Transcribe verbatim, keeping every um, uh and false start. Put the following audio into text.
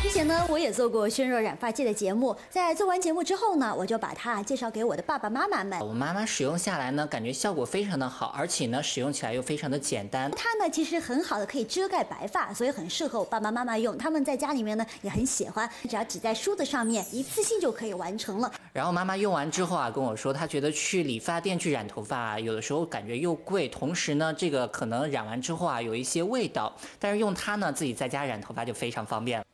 之前呢，我也做过轩若染发剂的节目，在做完节目之后呢，我就把它介绍给我的爸爸妈妈们。 我妈妈使用下来呢，感觉效果非常的好，而且呢，使用起来又非常的简单。 它呢，其实很好的可以遮盖白发，所以很适合我爸爸妈妈用。他们在家里面呢也很喜欢，只要挤在梳子上面，一次性就可以完成了。 然后妈妈用完之后啊，跟我说，她觉得去理发店去染头发啊，有的时候感觉又贵，同时呢，这个可能染完之后啊，有一些味道。但是用它呢，自己在家染头发就非常方便了。